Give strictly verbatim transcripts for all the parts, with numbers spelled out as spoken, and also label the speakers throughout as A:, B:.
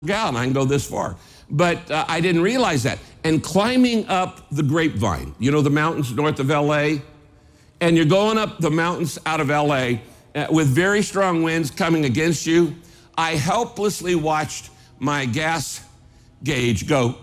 A: gallon. I can go this far. But uh, I didn't realize that. And climbing up the Grapevine, you know, the mountains north of L A, and you're going up the mountains out of L A uh, with very strong winds coming against you, I helplessly watched my gas gauge go,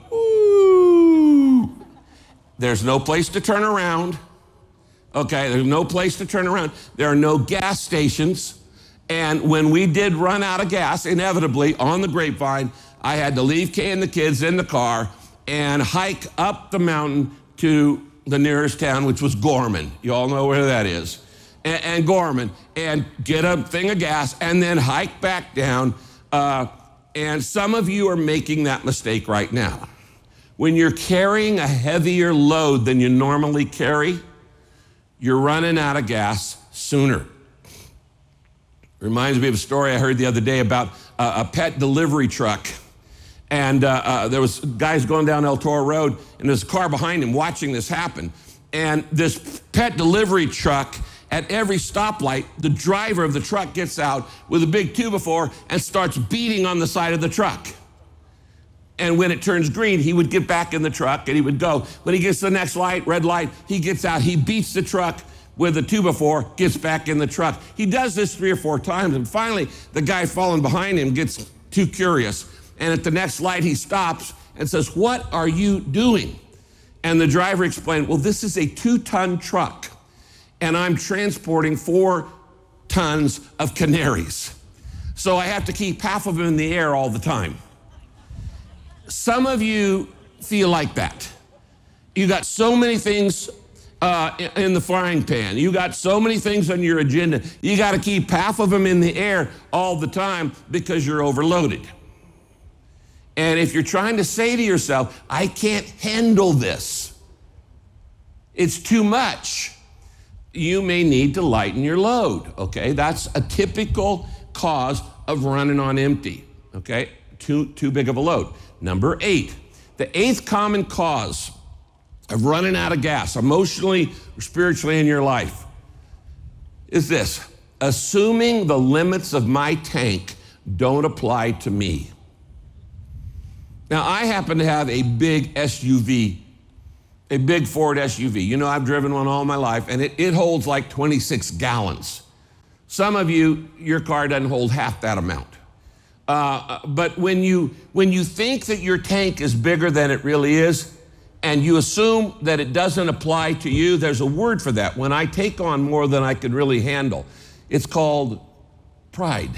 A: ooh. There's no place to turn around. Okay, there's no place to turn around. There are no gas stations. And when we did run out of gas, inevitably, on the Grapevine, I had to leave Kay and the kids in the car and hike up the mountain to the nearest town, which was Gorman. You all know where that is. And, and Gorman, and get a thing of gas, and then hike back down. Uh, and some of you are making that mistake right now. When you're carrying a heavier load than you normally carry, you're running out of gas sooner. Reminds me of a story I heard the other day about a, a pet delivery truck. And uh, uh, there was guys going down El Toro Road, and there's a car behind him watching this happen. And this pet delivery truck, at every stoplight, the driver of the truck gets out with a big two by four and starts beating on the side of the truck. And when it turns green, he would get back in the truck and he would go. When he gets to the next light, red light, he gets out, he beats the truck with a two by four, gets back in the truck. He does this three or four times, and finally, the guy following behind him gets too curious. And at the next light, he stops and says, "What are you doing?" And the driver explained, "Well, this is a two-ton truck, and I'm transporting four tons of canaries. So I have to keep half of them in the air all the time." Some of you feel like that. You got so many things uh, in the frying pan. You got so many things on your agenda. You got to keep half of them in the air all the time because you're overloaded. And if you're trying to say to yourself, "I can't handle this, it's too much," you may need to lighten your load, okay? That's a typical cause of running on empty, okay? Too, too big of a load. Number eight, the eighth common cause of running out of gas, emotionally or spiritually in your life, is this: assuming the limits of my tank don't apply to me. Now, I happen to have a big S U V, a big Ford S U V. You know, I've driven one all my life, and it, it holds like twenty-six gallons. Some of you, your car doesn't hold half that amount. Uh, but when you, when you think that your tank is bigger than it really is, and you assume that it doesn't apply to you, there's a word for that. When I take on more than I could really handle, it's called pride.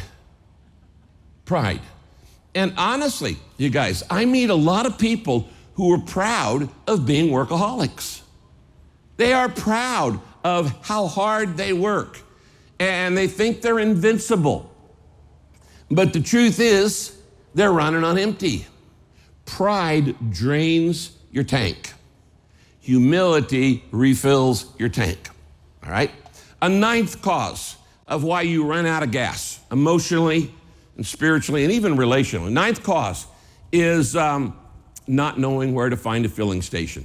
A: Pride. And honestly, you guys, I meet a lot of people who are proud of being workaholics. They are proud of how hard they work, and they think they're invincible. But the truth is, they're running on empty. Pride drains your tank. Humility refills your tank, all right? A ninth cause of why you run out of gas, emotionally and spiritually and even relationally. Ninth cause is um, not knowing where to find a filling station.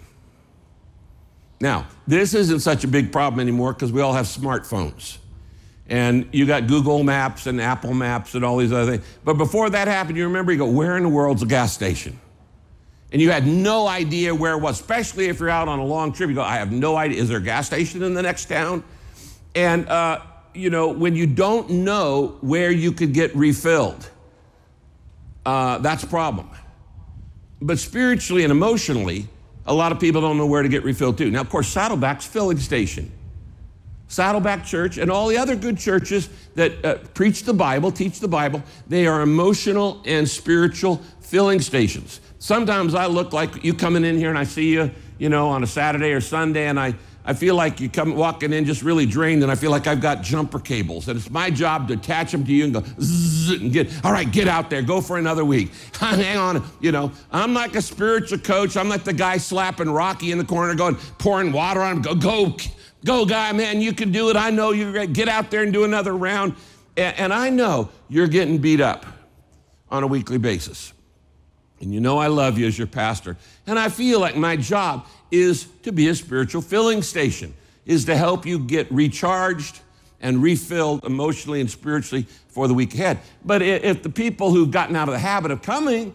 A: Now, this isn't such a big problem anymore because we all have smartphones. And you got Google Maps and Apple Maps and all these other things. But before that happened, you remember, you go, where in the world's a gas station? And you had no idea where it was, especially if you're out on a long trip. You go, I have no idea. Is there a gas station in the next town? And, uh, you know, when you don't know where you could get refilled, uh, that's a problem. But spiritually and emotionally, a lot of people don't know where to get refilled too. Now, of course, Saddleback's filling station. Saddleback Church and all the other good churches that uh, preach the Bible, teach the Bible, they are emotional and spiritual filling stations. Sometimes I look like you coming in here and I see you, you know, on a Saturday or Sunday, and I, I feel like you come walking in just really drained, and I feel like I've got jumper cables, and it's my job to attach them to you and go zzz, and get, all right, get out there, go for another week. Hang on, you know, I'm like a spiritual coach. I'm like the guy slapping Rocky in the corner going, pouring water on him, go, go, Go, guy, man, you can do it. I know you're going to get out there and do another round. And, and I know you're getting beat up on a weekly basis. And you know I love you as your pastor. And I feel like my job is to be a spiritual filling station, is to help you get recharged and refilled emotionally and spiritually for the week ahead. But if the people who've gotten out of the habit of coming